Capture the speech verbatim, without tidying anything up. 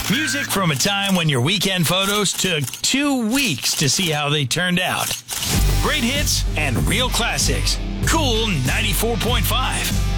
Music from a time when your weekend photos took two weeks to see how they turned out. Great hits and real classics. Cool ninety-four point five.